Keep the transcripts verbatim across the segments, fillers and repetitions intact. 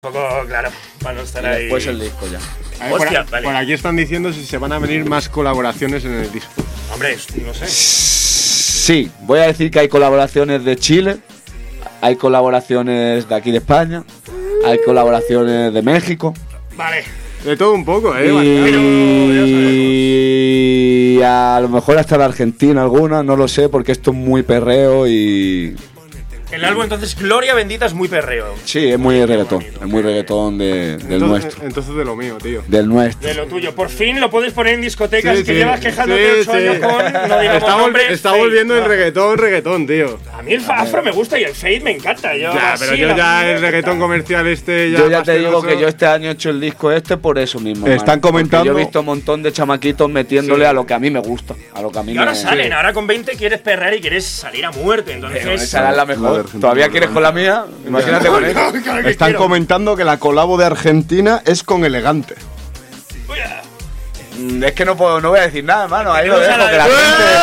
Un poco, claro, para no estar ahí. Después el disco ya. A ver, Hostia, por, vale. por aquí están diciendo si se van a venir más colaboraciones en el disco. Hombre, no sé. Sí, voy a decir que hay colaboraciones de Chile, hay colaboraciones de aquí de España, hay colaboraciones de México. Vale. De todo un poco, ¿eh? Y a lo mejor hasta la Argentina alguna, no lo sé, porque esto es muy perreo y... El álbum entonces, Gloria Bendita, es muy perreo. Sí, es muy reggaetón, es muy reggaetón de, del entonces, nuestro. Entonces de lo mío, tío. Del nuestro. De lo tuyo. Por fin lo puedes poner en discotecas Sí, que sí, llevas quejándote sí, ocho sí. años con... No digamos Está, vol- nombre, está Fade. volviendo el No. reggaetón, reggaetón, tío. A mí el afro me gusta y el fade me encanta. Yo, Ya, pero así, yo la ya música, el reggaetón comercial este ya Yo ya te digo pasteloso. que yo este año he hecho el disco este por eso mismo. Están hermano, porque comentando- Yo he visto un montón de chamaquitos metiéndole Sí. a lo que a mí me gusta, a lo que a mí Y ahora me salen, ahora con veinte quieres perrear y quieres salir a muerte. Entonces. Pero esa era la La mejor. de Argentina, ¿Todavía muy quieres con la mía? Imagínate con él. Claro que Están quiero. comentando que la colabo de Argentina es con Elegante. Mm, Es que no puedo, no voy a decir nada, hermano. Ahí lo Tenemos a dejo, la que la de-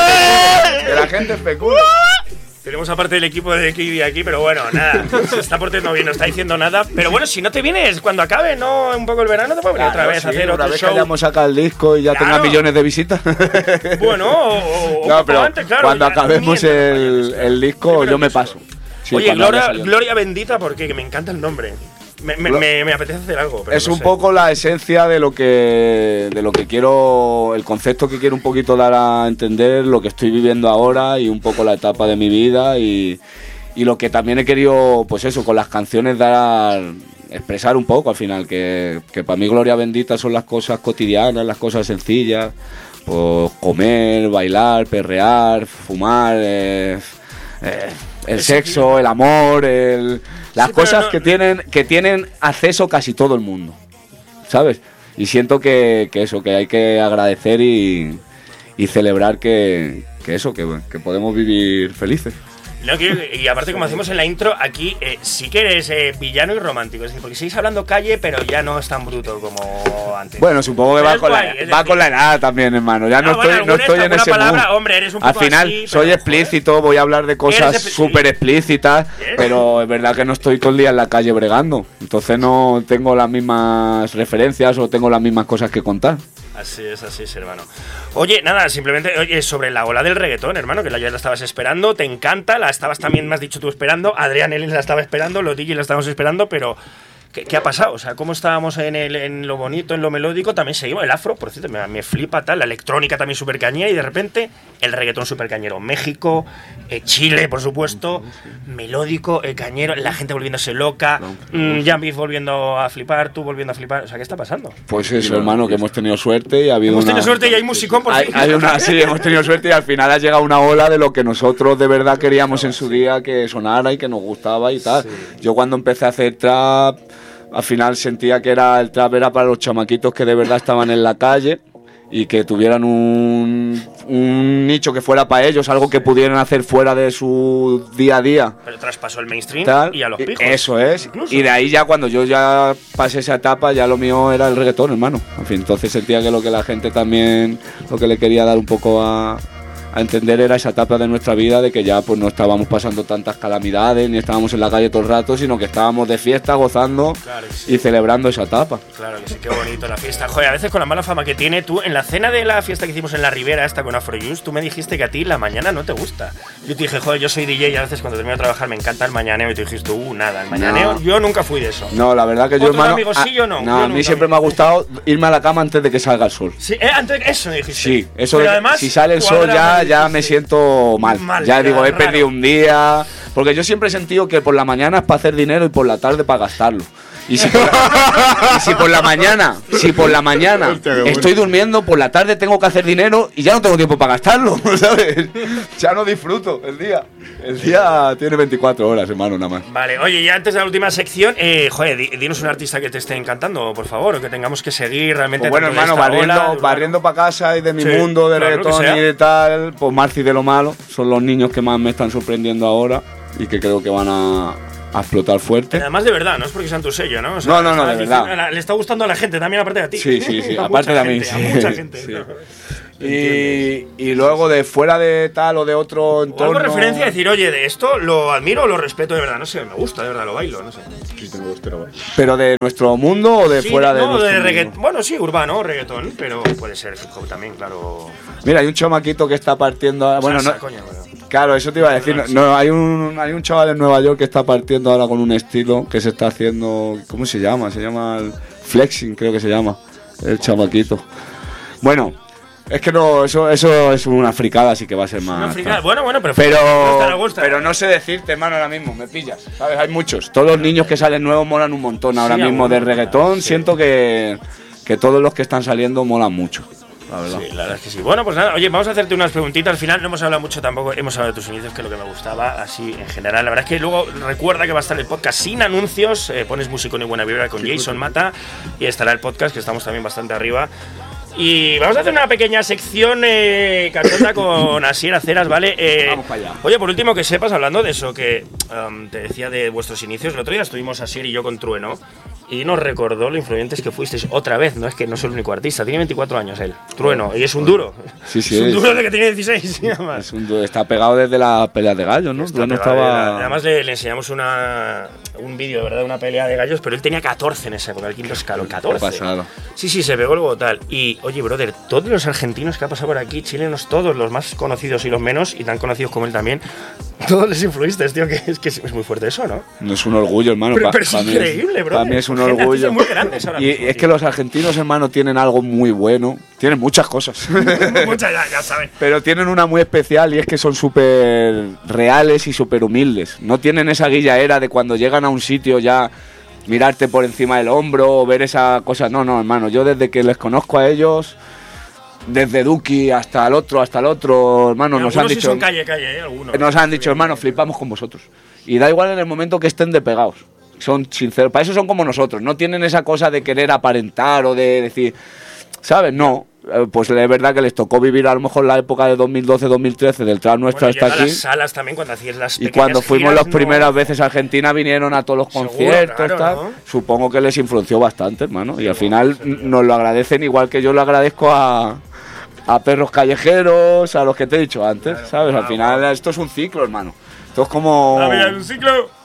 gente, que la gente especule. Tenemos aparte del equipo de Kiddy aquí, pero bueno, nada. Se está portando bien, no está diciendo nada. Pero bueno, si no te vienes cuando acabe, ¿no? Un poco el verano, te puedo venir otra vez a Sí, hacer una otro vez show. que hayamos sacado el disco y ya Claro. tenga millones de visitas. Bueno, o, o- o No, poco pero antes, claro. cuando ya, acabemos mientras el, vayas, claro. el disco, Primero yo el me disco. paso. Sí, Oye, cuando haya Gloria, salido. Gloria Bendita, porque que me encanta el nombre. Me, me, me, me apetece hacer algo. Pero Es no un sé. poco la esencia de lo que de lo que quiero, el concepto que quiero un poquito dar a entender, lo que estoy viviendo ahora y un poco la etapa de mi vida y, y lo que también he querido, pues eso, con las canciones dar, expresar un poco al final, que, que para mí Gloria Bendita son las cosas cotidianas, las cosas sencillas, pues comer, bailar, perrear, fumar, eh, eh, el sexo, el amor, el, las Sí, pero cosas no- que tienen que tienen acceso casi todo el mundo, ¿sabes? Y siento que, que eso, que hay que agradecer y, y celebrar que, que eso, que, que podemos vivir felices. No, que- y aparte, como hacemos en la intro, aquí eh, sí que eres eh, villano y romántico. Es decir, porque seguís hablando calle, pero ya no es tan bruto como antes. Bueno, supongo que Pero va es con, guay, la, es va decir- con la edad también, hermano. Ya no, Ah, bueno, estoy, no alguna- estoy en alguna ese palabra, mood. hombre, eres un Al poco final así, soy pero, explícito, voy a hablar de Eres cosas de- súper explícitas, Eres- pero es verdad que no estoy todo el día en la calle bregando. Entonces no tengo las mismas referencias o tengo las mismas cosas que contar. Así es, así es, hermano. Oye, nada, simplemente, oye, sobre la ola del reggaetón, hermano, que la ya la estabas esperando, te encanta, la estabas también, me has dicho tú, esperando, Adrián Ellis la estaba esperando, los D Js la estábamos esperando, pero ¿qué, qué ha pasado? O sea, ¿cómo estábamos en, el, en lo bonito, en lo melódico? También seguimos, el afro, por cierto, me, me flipa tal, la electrónica también súper cañera y de repente el reggaetón súper cañero. México, eh, Chile, por supuesto, melódico, eh, cañero, la gente volviéndose loca, mm, Jambi volviendo a flipar, tú volviendo a flipar, o sea, ¿qué está pasando? Pues eso, hermano, que hemos tenido suerte y ha habido Hemos una... tenido suerte y hay musicón por Hay, fin. hay una, sí, hemos tenido suerte y al final ha llegado una ola de lo que nosotros de verdad queríamos en su día que sonara y que nos gustaba y tal. Yo cuando empecé a hacer trap, al final sentía que era el trap era para los chamaquitos que de verdad estaban en la calle y que tuvieran un, un nicho que fuera para ellos, algo que pudieran hacer fuera de su día a día. Pero traspasó el mainstream Tal. y a los pijos. Eso es. Incluso. Y de ahí ya cuando yo ya pasé esa etapa, ya lo mío era el reggaetón, hermano. En fin, entonces sentía que lo que la gente también, lo que le quería dar un poco a, a entender era esa etapa de nuestra vida de que ya pues no estábamos pasando tantas calamidades, ni estábamos en la calle todo el rato, sino que estábamos de fiesta, gozando Claro que sí. y celebrando esa etapa. Claro que sí, qué bonito la fiesta. Joder, a veces con la mala fama que tiene, tú en la cena de la fiesta que hicimos en la Ribera esta con Afrojuice, tú me dijiste que a ti la mañana no te gusta. Yo te dije, joder, yo soy D J y a veces cuando termino de trabajar me encanta el mañaneo y tú dijiste, uh, nada, el mañaneo, No. yo nunca fui de eso. No, la verdad que yo, Otros hermano, amigos sí, a- yo no, yo a mí nunca siempre me- me ha gustado irme a la cama antes de que salga el sol. Sí, eh, antes eso me dijiste. Sí, eso Pero de- además, si sale el sol cuadra, ya, me ya dijiste. me siento mal. Mal, ya ya, digo, he raro. perdido un día. Porque yo siempre he sentido que por la mañana es para hacer dinero y por la tarde para gastarlo. Y si por la, y si por la mañana, si por la mañana Hostia, qué bueno. estoy durmiendo, por la tarde tengo que hacer dinero y ya no tengo tiempo para gastarlo, ¿sabes? Ya no disfruto el día. El día tiene veinticuatro horas, hermano, nada más. Vale, oye, ya antes de la última sección, eh, joder, di- dinos un artista que te esté encantando, por favor, o que tengamos que seguir realmente. Pues bueno, tanto de hermano, esta barriendo, ola, barriendo para casa y de mi Sí, mundo de claro, lo que reggaetón sea. y de tal, pues Marci de lo malo, son los niños que más me están sorprendiendo ahora y que creo que van a, a explotar fuerte. Además de verdad, no es porque sean tu sello, ¿no? O No, no, no, de estás verdad. diciendo- Le está gustando a la gente también, aparte de a ti. Sí, sí, sí, A aparte mucha de a mí, gente, sí, A mucha gente. sí. ¿no? Y, y luego de fuera de tal o de otro O entorno. algo referencia a decir, oye, de esto lo admiro o lo respeto de verdad. No sé, me gusta, de verdad, lo bailo, no sé. Sí, tengo este grabado. ¿Pero de nuestro mundo o de Sí, fuera de no, nuestro de mundo? reggaetón. Bueno, sí, urbano, reggaetón, pero puede ser hip hop también, claro. Mira, hay un chamaquito que está partiendo. ahora- Bueno, Salsa, no, coño, bueno. claro, eso te iba a decir. No, no, hay un hay un chaval en Nueva York que está partiendo ahora con un estilo que se está haciendo. ¿Cómo se llama? Se llama el flexing, creo que se llama. El chamaquito. Bueno, es que no, eso, eso es una fricada, así que va a ser más. Una fricada. Bueno, bueno, pero. Pero, gusta, nos gusta. pero no sé decirte, hermano, ahora mismo, me pillas, ¿sabes? Hay muchos. Todos los niños que salen nuevos molan un montón ahora Sí, mismo algunos de reggaetón. sí. Siento que, que todos los que están saliendo molan mucho, la verdad. Sí, la verdad es que sí. Bueno, pues nada, oye, vamos a hacerte unas preguntitas. Al final no hemos hablado mucho tampoco, hemos hablado de tus inicios, que es lo que me gustaba, así en general. La verdad es que luego recuerda que va a estar el podcast sin anuncios, eh, pones música y buena vibra con Jason Mata y estará el podcast, que estamos también bastante arriba. Y vamos a hacer una pequeña sección eh, cachonda con Asier Aceras, ¿vale? Eh, Vamos para allá. Oye, por último, que sepas, hablando de eso que um, te decía de vuestros inicios, el otro día estuvimos Asier y yo con Trueno y nos recordó lo influyentes que fuisteis otra vez. No es que no soy el único artista, tiene veinticuatro años él, Trueno, y es un duro. Sí, sí, es un es- duro de que tiene dieciséis, y además. Es un- está pegado desde la pelea de gallos, ¿no? Está Yo no pegado, estaba. Además le, le enseñamos una, un vídeo, ¿verdad? De una pelea de gallos, pero él tenía catorce en esa época, el quinto escalón, catorce. pasada. Sí, sí, se pegó luego tal. Y, oye, brother, todos los argentinos que ha pasado por aquí, chilenos, todos, los más conocidos y los menos, y tan conocidos como él también, todos les influiste, tío, que es que es muy fuerte eso, ¿no? No es un orgullo, hermano. Pero, pa- pero es pa mí increíble, bro. Para mí es un Gente, orgullo. artistas muy grandes ahora y mismo, es tío. que los argentinos, hermano, tienen algo muy bueno. Tienen muchas cosas. Muchas ya, ya saben. Pero tienen una muy especial y es que son súper reales y súper humildes. No tienen esa guillaera de cuando llegan a un sitio ya mirarte por encima del hombro o ver esa cosa. No, no, hermano. Yo desde que les conozco a ellos, desde Duki hasta el otro, hasta el otro, hermano, nos Algunos han sí dicho. son calle, calle, ¿eh? Algunos. Nos han dicho, hermano, flipamos con vosotros. Y da igual en el momento que estén de pegados. Son sinceros. Para eso son como nosotros. No tienen esa cosa de querer aparentar o de decir, ¿sabes? No. Eh, Pues es verdad que les tocó vivir a lo mejor la época de dos mil doce dos mil trece del trap nuestro Bueno, hasta llega a aquí. las salas también cuando hacías las Y pequeñas cuando fuimos giras, las primeras no- veces a Argentina vinieron a todos los Seguro, conciertos, claro, tal. ¿no? Supongo que les influenció bastante, hermano. Y al final n- nos lo agradecen igual que yo lo agradezco a, a perros callejeros, a los que te he dicho antes, ¿sabes? Al claro, final esto es un ciclo, hermano. Esto es como... La vida es un ciclo.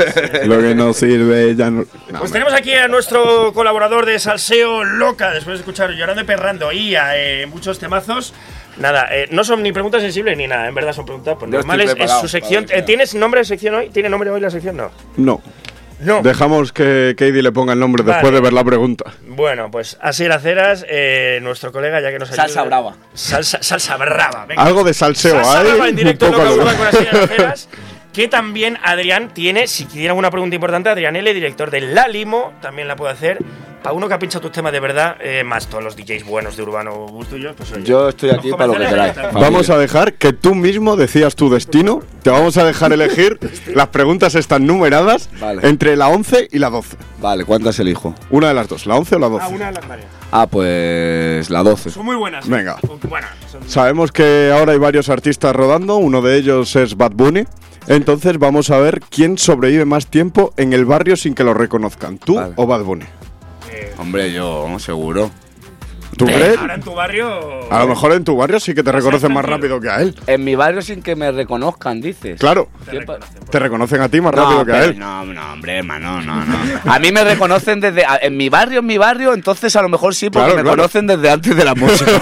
Lo que no sirve ya no. no, Pues tenemos aquí a nuestro colaborador de Salseo Loca, después de escuchar Llorando y Perrando y a eh, muchos temazos. Nada, eh, no son ni preguntas sensibles ni nada, en verdad son preguntas pues, Yo estoy normales. Es preparado su sección. para lo que Eh, ¿Tienes nombre de sección hoy? ¿Tiene nombre hoy la sección? No. No. No. Dejamos que Katie le ponga el nombre Vale. después de ver la pregunta. Bueno, pues Asier Aceras, eh, nuestro colega, ya que nos ayuda. Salsa brava. Salsa, salsa brava, venga. Algo de salseo Salsa hay. brava en directo un en poco Loca de- Urban con Asier Aceras. Que también Adrián tiene, si tiene alguna pregunta importante, Adrián L., director de La Limo, también la puede hacer. Para uno que ha pinchado tus temas de verdad, eh, más todos los D Js buenos de Urbano tuyos, pues oye. Yo estoy Los aquí para lo que comerciales queráis. ahí están. Vamos a dejar que tú mismo decidas tu destino. Te vamos a dejar elegir. Las preguntas están numeradas Vale. entre la once y la doce. Vale, ¿cuántas elijo? Una de las dos, la once o la Ah, doce. una de las varias. Ah, pues la doce. Son muy buenas. Venga. Bueno, son- Sabemos que ahora hay varios artistas rodando, uno de ellos es Bad Bunny. Entonces vamos a ver quién sobrevive más tiempo en el barrio sin que lo reconozcan, tú Vale. o Bad Bunny. Hombre, yo, seguro. ¿Tú crees? Ahora en tu barrio. A lo mejor en tu barrio sí que te Vas a reconocen estar más tranquilo. rápido que a él. En mi barrio sin que me reconozcan, dices. Claro, Siempre- te reconocen a ti más rápido No, que a pero él. no, no, hombre, hermano, no, no. A mí me reconocen desde... a- En mi barrio, en mi barrio, entonces a lo mejor sí, porque Claro, me claro. conocen desde antes de la música.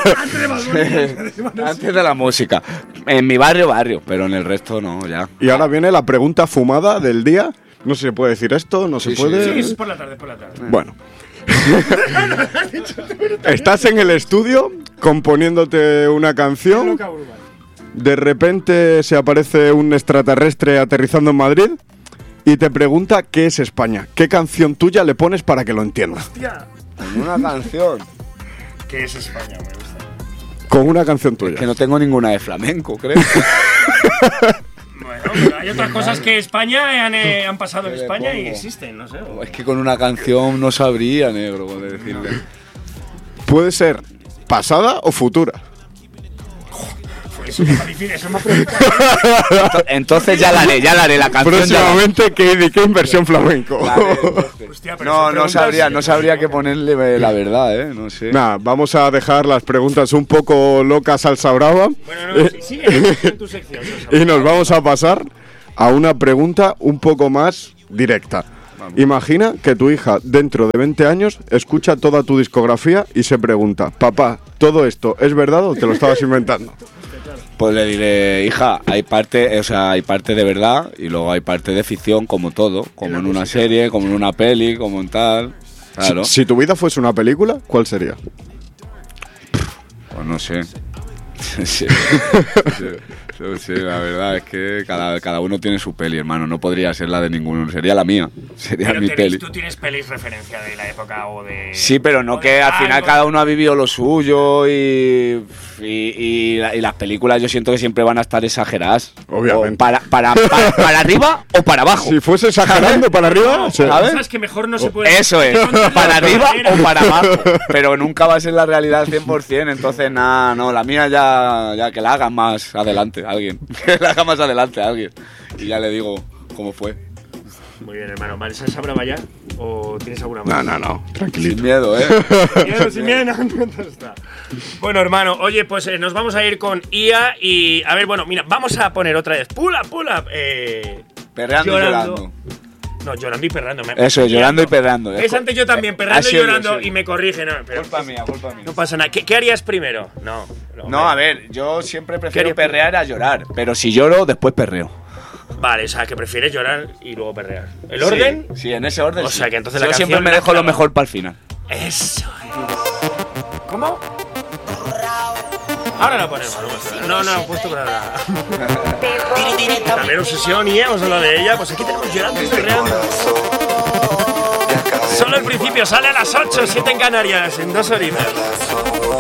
Antes de la música. En mi barrio, barrio, pero en el resto no, ya. Y ahora viene la pregunta fumada del día. No sé si se puede decir esto, no Sí, se sí, puede. Sí, es por la tarde, por la tarde. Bueno. Estás en el estudio componiéndote una canción. Loca Urban. De repente se aparece un extraterrestre aterrizando en Madrid y te pregunta qué es España. ¿Qué canción tuya le pones para que lo entienda? Hostia, En una canción. ¿qué es España? Me gusta. Con una canción tuya. Que no tengo ninguna de flamenco, creo. Bueno, pero hay otras cosas que España han, eh, han pasado en ¿Qué le España y pongo? existen, no sé. Es que con una canción no sabría, negro, cómo decirle. Puede ser pasada o futura. Eso es más difícil, eso es más pregunta. Entonces ya la haré, ya la haré la canción. Próximamente, Kid y Ken versión flamenco. Ya la haré, entonces. Hostia, pero No, son no preguntas- sabría, no sabría qué ponerle la verdad, ¿eh? No sé. Nada, vamos a dejar las preguntas un poco locas salsa brava. Bueno, no, sí, sigue en tu sección. Y nos vamos a pasar a una pregunta un poco más directa. Imagina que tu hija dentro de veinte años escucha toda tu discografía y se pregunta: papá, ¿todo esto es verdad o te lo estabas inventando? Pues le diré, hija, hay parte, o sea, hay parte de verdad y luego hay parte de ficción, como todo, como en una serie, como en una peli, como en tal. Claro. Si, si tu vida fuese una película, ¿cuál sería? Pues no sé. Sí, sí, sí, la verdad es que cada, cada uno tiene su peli, hermano. No podría ser la de ninguno, sería la mía. Sería Pero mi tenéis- peli. tú tienes pelis referencia de la época o de... Sí, pero no o de que al final algo. cada uno ha vivido lo suyo y, y, y, la- y las películas yo siento que siempre van a estar exageradas. Obviamente. O para, para, para, para arriba o para abajo. Si fuese exagerando para arriba, No, se- ¿sabes? ¿sabes? Que mejor no se puede... Eso es, para arriba o para abajo. Pero nunca va a ser la realidad al cien por cien. Entonces, nada, no, la mía ya, ya que la hagan más adelante alguien. Que la haga más adelante alguien. Y ya le digo cómo fue. Muy bien, hermano. ¿Vale, esa brava ya? ¿O tienes alguna No, más? no, no, Sin tranquilito. miedo, ¿eh? Sin miedo, sin miedo, no, no, no está. Bueno, hermano, oye, pues eh, nos vamos a ir con I A y... A ver, bueno, mira, vamos a poner otra vez. Pull up, pull up. Eh, Perreando y Llorando. llorando. no, llorando y perrando. me- Eso, llorando y perreando. Es antes yo también, Ha perrando y sido yo, llorando sí. y me corrige. No, pero Culpa mía, culpa mía. no pasa nada. ¿Qué, qué harías primero? No. No, a ver, yo siempre prefiero harías? perrear a llorar. Pero si lloro, después perreo. Vale, o sea, que prefieres llorar y luego perrear. ¿El orden? Sí, sí, en ese orden. O sí. sea, que entonces yo la siempre canción me la dejo lo clava. mejor para el final. Eso es. ¿Cómo? Ahora lo ponemos. No, pasa nada. no, no, he puesto para nada. También obsesión y hemos hablado de ella. Pues aquí tenemos llorando y perreando. Solo el principio sale a las ocho, siete en Canarias, en dos horitas.